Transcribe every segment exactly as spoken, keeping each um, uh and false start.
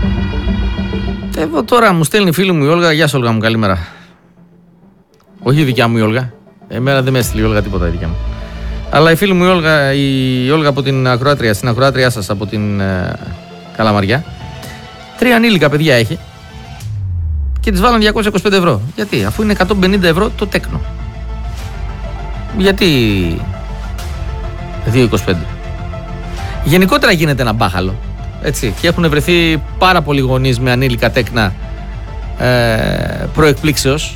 Εδώ τώρα μου στέλνει η φίλη μου η Όλγα. Γεια σου, Όλγα μου, καλημέρα. Όχι η δικιά μου η Όλγα. Εμένα δεν με έστειλε η Όλγα τίποτα η δικιά μου. Αλλά η φίλη μου η Όλγα, η Όλγα από την ακροάτρια, στην ακροάτριά σας από την ε, Καλαμαριά. Τρία ανήλικα παιδιά έχει και της βάλαν διακόσια είκοσι πέντε ευρώ. Γιατί, αφού είναι εκατόν πενήντα ευρώ το τέκνο. Γιατί διακόσια είκοσι πέντε. Γενικότερα γίνεται ένα μπάχαλο. Έτσι, και έχουν βρεθεί πάρα πολλοί γονείς με ανήλικα τέκνα ε, προεκπλήξεως.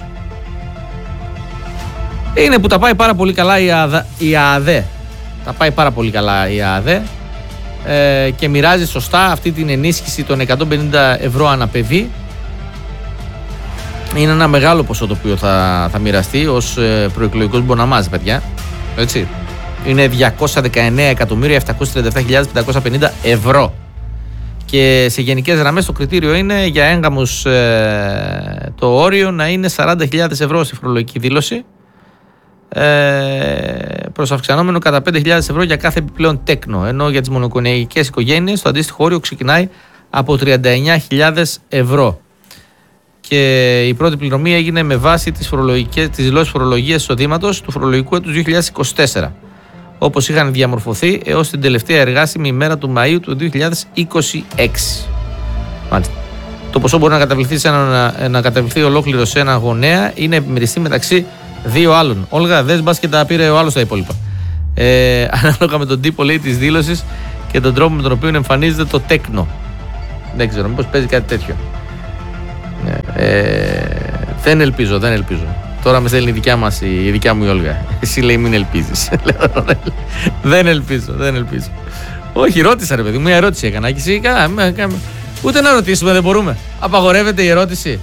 Είναι που τα πάει πάρα πολύ καλά η, ΑΔΑ, η ΑΑΔΕ. Τα πάει πάρα πολύ καλά η ΑΑΔΕ ε, και μοιράζει σωστά αυτή την ενίσχυση των εκατόν πενήντα ευρώ ανά παιδί. Είναι ένα μεγάλο ποσό το οποίο θα, θα μοιραστεί ως ε, προεκλογικός μποναμάζ, παιδιά. Έτσι. Είναι διακόσια δεκαεννέα εκατομμύρια επτακόσιες τριάντα επτά χιλιάδες πεντακόσια πενήντα ευρώ. Και σε γενικές γραμμές το κριτήριο είναι για έγγαμους ε, το όριο να είναι σαράντα χιλιάδες ευρώ στη φορολογική δήλωση, ε, προς αυξανόμενο κατά πέντε χιλιάδες ευρώ για κάθε επιπλέον τέκνο, ενώ για τις μονοοικογενειακές οικογένειες το αντίστοιχο όριο ξεκινάει από τριάντα εννέα χιλιάδες ευρώ. Και η πρώτη πληρωμή έγινε με βάση τις, τις δηλώσεις φορολογίας εισοδήματος του φορολογικού έτους δύο χιλιάδες είκοσι τέσσερα, όπως είχαν διαμορφωθεί έως την τελευταία εργάσιμη ημέρα του Μαΐου του δύο χιλιάδες είκοσι έξι. Μάλιστα. Το ποσό μπορεί να καταβληθεί, σε ένα, να καταβληθεί ολόκληρο σε ένα γονέα ή να επιμεριστεί μεταξύ δύο άλλων. Όλγα, δες μπας και τα πήρε ο άλλος τα υπόλοιπα. Ε, ανάλογα με τον τύπο, λέει, της δήλωσης και τον τρόπο με τον οποίο εμφανίζεται το τέκνο. Δεν ξέρω, μήπως παίζει κάτι τέτοιο. Ε, δεν ελπίζω, δεν ελπίζω. Τώρα με στέλνει η δικιά μας, η δικιά μου η Όλγα. Εσύ, λέει, μην ελπίζεις. Δεν ελπίζω, δεν ελπίζω. Όχι, ρώτησα, ρε παιδί μου, μια ερώτηση έκανα. Και εσύ, κάνα, κάνα, ούτε να ρωτήσουμε δεν μπορούμε. Απαγορεύεται η ερώτηση.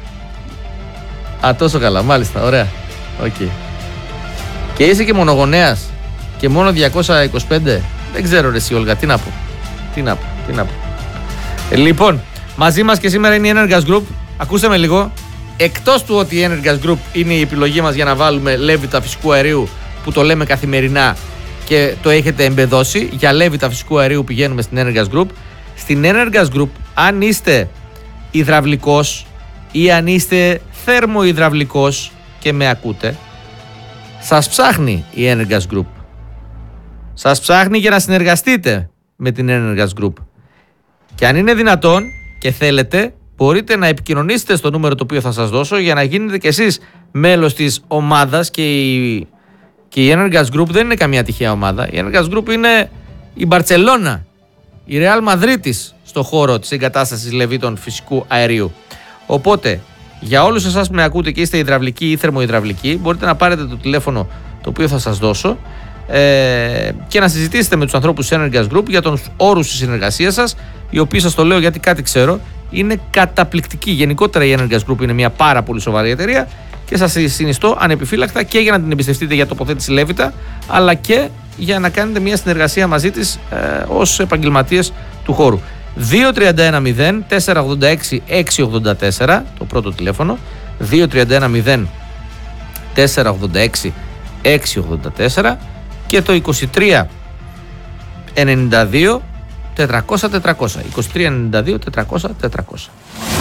Α, τόσο καλά, μάλιστα, ωραία. Okay. Και είσαι και μονογονέας και μόνο διακόσια είκοσι πέντε. Δεν ξέρω, ρε εσύ, Όλγα, τι να πω. Τι να πω, τι να πω. Ε, λοιπόν, μαζί μας και σήμερα είναι η Energas Group. Ακούστε με λίγο. Εκτός του ότι η Energas Group είναι η επιλογή μας για να βάλουμε λέβητα φυσικού αερίου, που το λέμε καθημερινά και το έχετε εμπεδώσει, για λέβητα φυσικού αερίου πηγαίνουμε στην Energas Group. Στην Energas Group, αν είστε υδραυλικός ή αν είστε θερμοϊδραυλικός και με ακούτε, σας ψάχνει η Energas Group. Σας ψάχνει για να συνεργαστείτε με την Energas Group. Και αν είναι δυνατόν και θέλετε, μπορείτε να επικοινωνήσετε στο νούμερο το οποίο θα σας δώσω για να γίνετε κι εσείς μέλος της ομάδας. Και η, και η Energas Group δεν είναι καμία τυχαία ομάδα. Η Energas Group είναι η Μπαρτσελώνα, η Real Μαδρίτης στο χώρο της εγκατάστασης λεβήτων φυσικού αερίου. Οπότε, για όλους εσάς που με ακούτε και είστε υδραυλικοί ή θερμοϊδραυλικοί, μπορείτε να πάρετε το τηλέφωνο το οποίο θα σας δώσω ε, και να συζητήσετε με τους ανθρώπους της Energas Group για τους όρους της συνεργασίας σας, οι οποίοι, σας το λέω γιατί κάτι ξέρω, είναι καταπληκτική. Γενικότερα η Energas Group είναι μια πάρα πολύ σοβαρή εταιρεία και σας συνιστώ ανεπιφύλακτα και για να την εμπιστευτείτε για τοποθέτηση λέβητα, αλλά και για να κάνετε μια συνεργασία μαζί της ε, ως επαγγελματίες του χώρου. δύο τρία ένα μηδέν τέσσερα ογδόντα έξι έξι ογδόντα τέσσερα το πρώτο τηλέφωνο, δύο τρία ένα μηδέν τέσσερα ογδόντα έξι έξι ογδόντα τέσσερα και το είκοσι τρία ενενήντα δύο τετρακόσια τετρακόσια. είκοσι τρία ενενήντα δύο τετρακόσια τετρακόσια.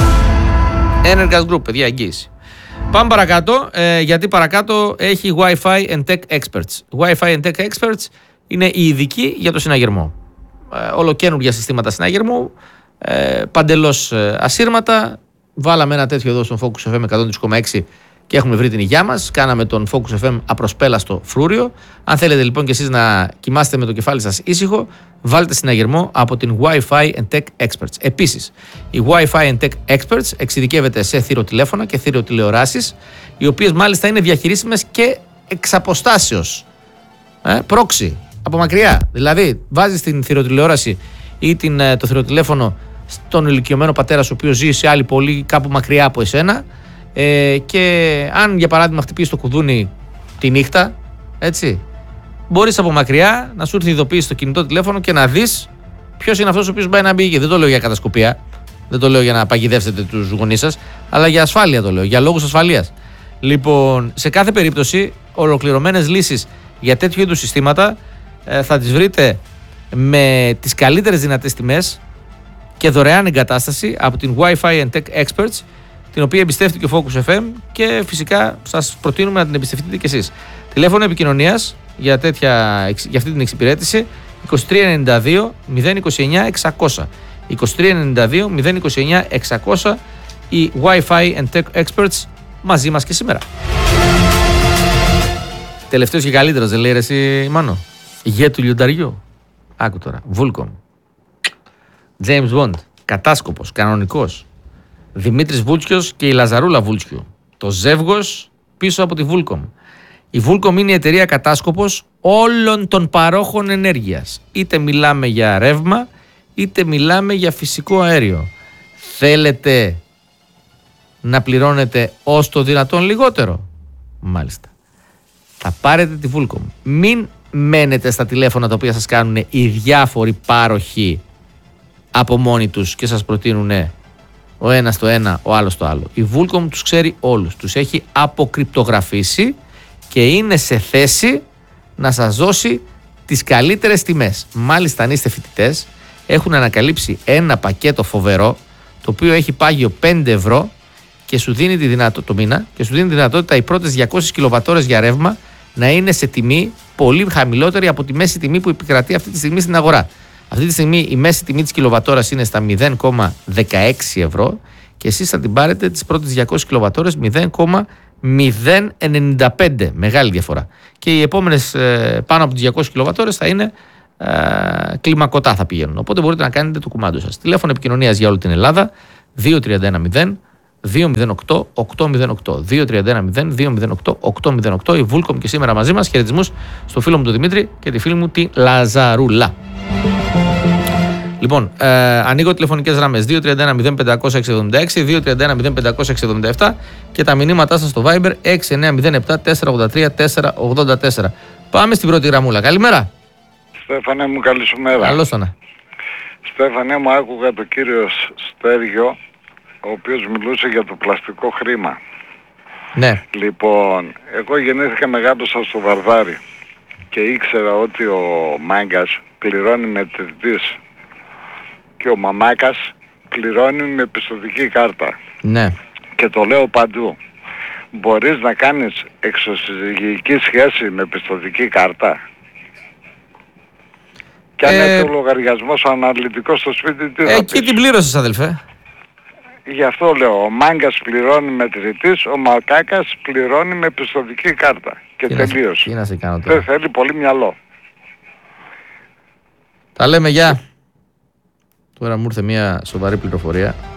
Energas Group, παιδιά, εγγύηση. Πάμε παρακάτω, ε, γιατί παρακάτω έχει Wi-Fi and Tech Experts. Wi-Fi and Tech Experts είναι οι ειδικοί για το συναγερμό. Ε, ολοκαίνουργια συστήματα συναγερμού, ε, παντελώς ε, ασύρματα. Βάλαμε ένα τέτοιο εδώ στον Focus εφ εμ εκατόν τρία κόμμα έξι και έχουμε βρει την υγειά μας. Κάναμε τον Focus εφ εμ απροσπέλαστο φρούριο. Αν θέλετε λοιπόν και εσείς να κοιμάστε με το κεφάλι σας ήσυχο, βάλτε συναγερμό από την Wi-Fi and Tech Experts. Επίσης, η Wi-Fi and Tech Experts εξειδικεύεται σε θηροτηλέφωνα και θηροτηλεοράσεις, οι οποίες μάλιστα είναι διαχειρίσιμες και εξ αποστάσεως. Ε, πρόξη, από μακριά. Δηλαδή, βάζεις την θηροτηλεόραση ή την, το θηροτηλέφωνο στον ηλικιωμένο πατέρα σου, ο οποίος ζει σε άλλη πόλη, κάπου μακριά από εσένα. Ε, και αν για παράδειγμα χτυπήσει το κουδούνι τη νύχτα, έτσι, μπορείς από μακριά να σου έρθει ειδοποίηση στο κινητό τηλέφωνο και να δεις ποιος είναι αυτός ο οποίος πάει να μπει. Δεν το λέω για κατασκοπία, δεν το λέω για να παγιδεύσετε τους γονείς σας, αλλά για ασφάλεια το λέω, για λόγους ασφαλείας. Λοιπόν, σε κάθε περίπτωση, ολοκληρωμένες λύσεις για τέτοιου είδους συστήματα ε, θα τις βρείτε με τις καλύτερες δυνατές τιμές και δωρεάν εγκατάσταση από την Wi-Fi and Tech Experts, την οποία εμπιστεύτηκε ο Focus εφ εμ και φυσικά σας προτείνουμε να την εμπιστευτείτε κι εσείς. Τηλέφωνο επικοινωνίας για, τέτοια, για αυτή την εξυπηρέτηση είκοσι τρία ενενήντα δύο μηδέν είκοσι εννιά εξακόσια. είκοσι τρία ενενήντα δύο μηδέν είκοσι εννιά εξακόσια. Οι Wi-Fi and Tech Experts μαζί μας και σήμερα. Τελευταίος και καλύτερος, δεν λέει ρε εσύ Μάνο? Ηγέ του λιονταριού. Άκου τώρα. Vulcom. James Bond. Κατάσκοπος. Κανονικός. Δημήτρης Βούλτσιος και η Λαζαρούλα Βούλτσιου. Το ζεύγος πίσω από τη Vulcom. Η Vulcom είναι η εταιρεία κατάσκοπος όλων των παρόχων ενέργειας. Είτε μιλάμε για ρεύμα, είτε μιλάμε για φυσικό αέριο. Θέλετε να πληρώνετε ως το δυνατόν λιγότερο? Μάλιστα. Θα πάρετε τη Vulcom. Μην μένετε στα τηλέφωνα τα οποία σας κάνουν οι διάφοροι πάροχοι από μόνοι τους και σας προτείνουν ο ένας το ένα, ο άλλος το άλλο. Η Vulcom τους ξέρει όλους. Τους έχει αποκρυπτογραφήσει και είναι σε θέση να σας δώσει τις καλύτερες τιμές. Μάλιστα, αν είστε φοιτητές, έχουν ανακαλύψει ένα πακέτο φοβερό, το οποίο έχει πάγιο πέντε ευρώ και σου δίνει τη δυνατότητα, το μήνα, και σου δίνει τη δυνατότητα οι πρώτες διακόσιες κιλοβατόρες για ρεύμα να είναι σε τιμή πολύ χαμηλότερη από τη μέση τιμή που επικρατεί αυτή τη στιγμή στην αγορά. Αυτή τη στιγμή η μέση τιμή της κιλοβατόρας είναι στα μηδέν κόμμα δεκαέξι ευρώ και εσείς θα την πάρετε τις πρώτες διακόσιες κιλοβατόρες μηδέν κόμμα μηδέν ενενήντα πέντε. Μεγάλη διαφορά. Και οι επόμενες ε, πάνω από τις διακόσιες κιλοβατόρες θα είναι ε, κλιμακωτά, θα πηγαίνουν. Οπότε μπορείτε να κάνετε το κουμάντο σας. Τηλέφωνο επικοινωνίας για όλη την Ελλάδα δύο τρία ένα μηδέν δύο μηδέν οκτώ οκτώ μηδέν οκτώ. δύο τρία ένα μηδέν δύο μηδέν οκτώ οκτώ μηδέν οκτώ. Η Vulcom και σήμερα μαζί μας. Χαιρετισμούς στο φίλο μου τον Δημήτρη και τη φίλη μου τη Λαζαρούλα. Λοιπόν, ε, ανοίγω τηλεφωνικές γραμμές δύο τρία ένα μηδέν πέντε έξι έξι, δύο τρία ένα μηδέν πέντε έξι επτά και τα μηνύματά σας στο Viber έξι εννιά μηδέν επτά τέσσερα ογδόντα τρία τέσσερα ογδόντα τέσσερα. Πάμε στην πρώτη γραμμούλα. Καλημέρα. Στέφανε μου, καλή σου μέρα. Καλώς ήρθατε. Στέφανε μου, άκουγα το κύριο Στέργιο, ο οποίος μιλούσε για το πλαστικό χρήμα. Ναι. Λοιπόν, εγώ γεννήθηκα μεγάλωσα στο Βαρδάρι και ήξερα ότι ο μάγκας πληρώνει μετρητής και ο μαμάκας πληρώνει με πιστωτική κάρτα. Ναι. Και το λέω παντού. Μπορείς να κάνεις εξωσυζυγική σχέση με πιστωτική κάρτα? Και αν ε... έρθει ο λογαριασμός ο αναλυτικός στο σπίτι, τι θα Εκεί πεις? την πλήρωσες, αδελφέ. Γι' αυτό λέω, ο μάγκας πληρώνει μετρητής, ο μακάκας πληρώνει με πιστωτική κάρτα. Και τι τελείωσε. Τι να σε κάνω τώρα. Δεν θέλει πολύ μυαλό. Τα λέμε, γεια. Τώρα μου ήρθε μια σοβαρή πληροφορία.